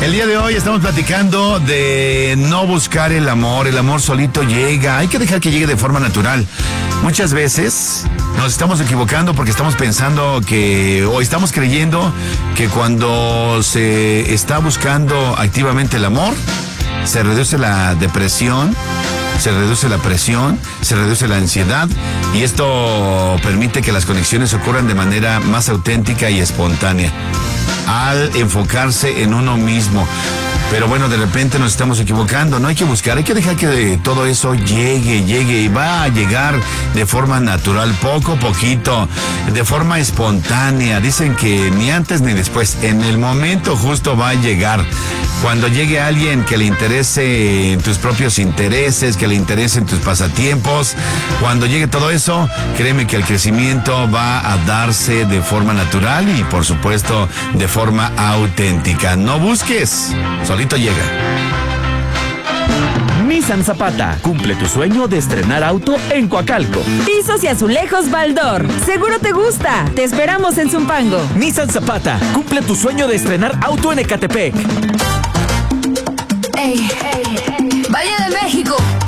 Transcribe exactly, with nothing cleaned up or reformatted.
El día de hoy estamos platicando de no buscar el amor. El amor solito llega. Hay que dejar que llegue de forma natural. Muchas veces nos estamos equivocando porque estamos pensando que, o estamos creyendo que cuando se está buscando activamente el amor, se reduce la depresión, se reduce la presión, se reduce la ansiedad, y esto permite que las conexiones ocurran de manera más auténtica y espontánea al enfocarse en uno mismo. Pero bueno, de repente nos estamos equivocando. No hay que buscar, hay que dejar que todo eso llegue, llegue y va a llegar de forma natural, poco a poquito, de forma espontánea. Dicen que ni antes ni después, en el momento justo va a llegar. Cuando llegue alguien que le interese en tus propios intereses, que le interese en tus pasatiempos, cuando llegue todo eso, créeme que el crecimiento va a darse de forma natural y, por supuesto, de forma auténtica. No busques, solito llega. Nissan Zapata, cumple tu sueño de estrenar auto en Coacalco. Pisos y azulejos Baldor. Seguro te gusta. Te esperamos en Zumpango. Nissan Zapata, cumple tu sueño de estrenar auto en Ecatepec. Ey, ey, ey. Valle de México.